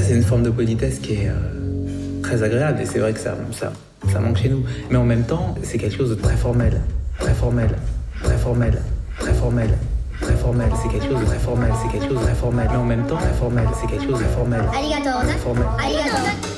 c'est une forme de politesse qui est très agréable, et c'est vrai que ça manque chez nous. Mais en même temps, c'est quelque chose de très formel, très formel, très formel, très formel. Très formel, c'est quelque chose de très formel, c'est quelque chose de très formel. Mais en même temps, très formel, c'est quelque chose de formel. Arigato. Très formel. Arigato.